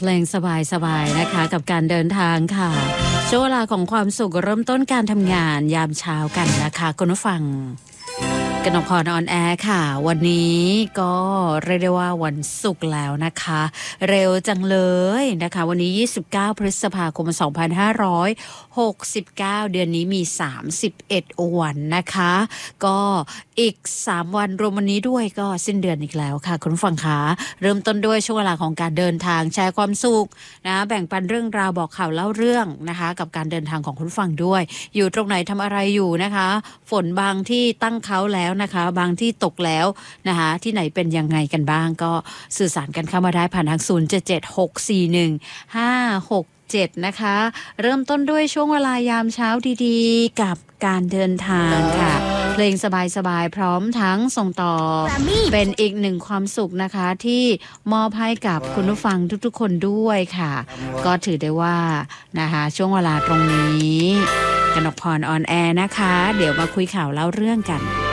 เพลงสบายๆนะคะกับการเดินทางค่ะช่วงเวลาของความสุขเริ่มต้นการทำงานยามเช้ากันนะคะคุณผู้ฟังกนกพรออนแอร์ค่ะวันนี้ก็เรียกได้ว่าวันศุกร์แล้วนะคะเร็วจังเลยนะคะวันนี้29พฤษภาคม2569เดือนนี้มี31วันนะคะก็อีก3วันรวมวันนี้ด้วยก็สิ้นเดือนอีกแล้วค่ะคุณผู้ฟังคะเริ่มต้นด้วยช่วงเวลาของการเดินทางแชร์ความสุขนะแบ่งปันเรื่องราวบอกข่าวเล่าเรื่องนะคะกับการเดินทางของคุณผู้ฟังด้วยอยู่ตรงไหนทำอะไรอยู่นะคะฝนบางที่ตั้งเขาแล้วนะคะบางที่ตกแล้วนะคะที่ไหนเป็นยังไงกันบ้างก็สื่อสารกันเข้ามาได้ผ่านทาง07764156นะคะเริ่มต้นด้วยช่วงเวลายามเช้าดีๆกับการเดินทางค่ะเพลงสบายๆพร้อมทั้งส่งต่อเป็นอีกหนึ่งความสุขนะคะที่มอบให้กับคุณผู้ฟังทุกๆคนด้วยค่ะก็ถือได้ว่านะคะช่วงเวลาตรงนี้กนกพรออนแอร์นะคะเดี๋ยวมาคุยข่าวเล่าเรื่องกัน